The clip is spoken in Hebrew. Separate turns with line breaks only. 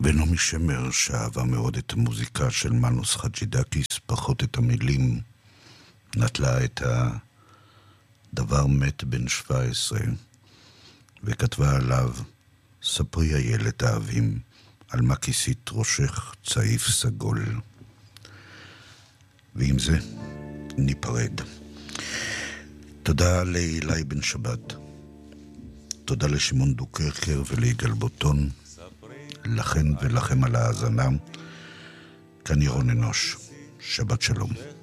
בנעמי שמר, שאהבה מאוד את המוזיקה של מנוס חג'ידקיס, פחות את המילים, נטלה את הדבר מת בן 17, וכתבה עליו, ספרי הילד האהבים, על מה כיסית ראשך צעיף סגול. ועם זה ניפרד. תודה לאילי בן שבת, תודה לשמעון דוקרקר וליגאל בוטון, לכן ולכם על ההאזנה. כאן ירון אנוש, שבת שלום.